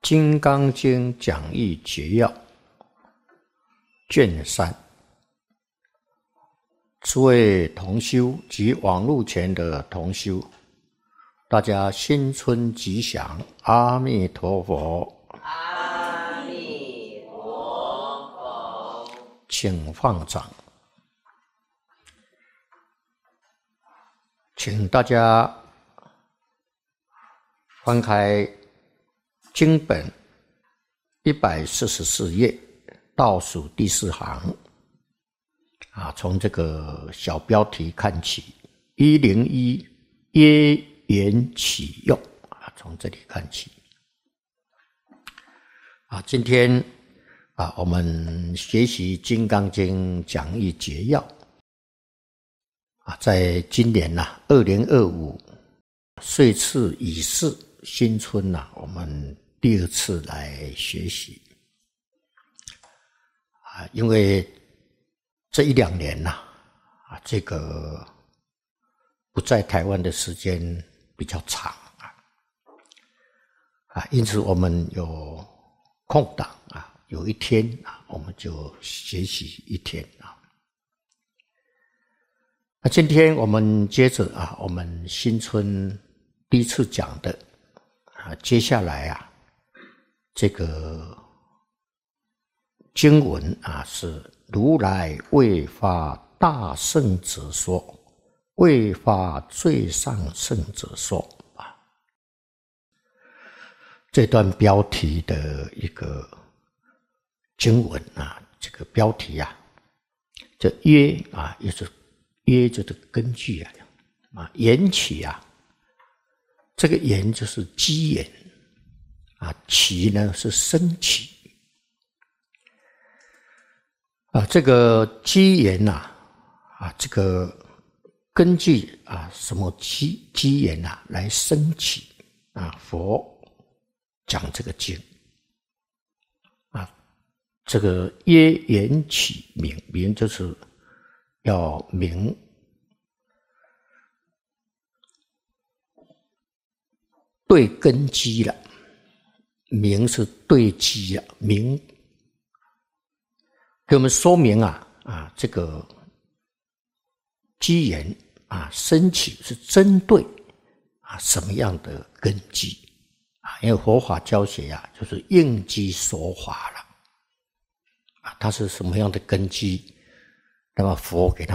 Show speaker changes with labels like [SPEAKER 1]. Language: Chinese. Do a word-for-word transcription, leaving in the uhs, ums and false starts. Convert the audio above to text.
[SPEAKER 1] 金刚经讲义解要卷三，诸位同修及网络前的同修，大家新春吉祥，阿弥陀佛。
[SPEAKER 2] 阿弥陀佛。
[SPEAKER 1] 请放掌，请大家翻开经本一百四十四页，倒数第四行啊，从这个小标题看起，一零一耶言启用啊，从这里看起啊。今天啊，我们学习《金刚经》讲义解要啊，在今年呐、啊，二零二五岁次已逝，新春呐、啊，我们第二次来学习啊，因为这一两年呐、啊，啊，这个不在台湾的时间比较长啊，啊，因此我们有空档啊，有一天啊，我们就学习一天啊。那今天我们接着啊，我们新春第一次讲的啊，接下来啊。这个经文啊，是如来为发大圣者说，为发最上圣者说啊。这段标题的一个经文啊，这个标题啊，这约啊，也是约就是根据啊，啊缘起啊，这个缘就是机缘。啊，起呢是升起啊，这个机缘呐，啊，这个根据啊什么机机缘呐来升起啊？佛讲这个经啊，这个耶缘起明，明就是要明对根基了。明是对机啊，明给我们说明啊啊，这个机缘啊升起是针对啊什么样的根基啊？因为佛法教学啊，就是应机说法了啊，它是什么样的根基？那么佛给它